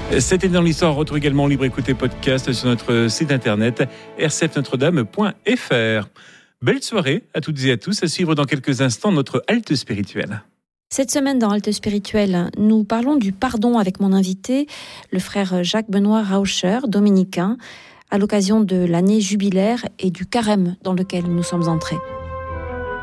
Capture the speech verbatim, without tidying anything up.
C'était dans l'histoire. On retrouve également Libre Écoute et podcast sur notre site internet r c f notre dame point f r. Belle soirée à toutes et à tous. À suivre dans quelques instants notre halte spirituelle. Cette semaine dans Halte Spirituelle, nous parlons du pardon avec mon invité, le frère Jacques-Benoît Rauscher, dominicain, à l'occasion de l'année jubilaire et du carême dans lequel nous sommes entrés.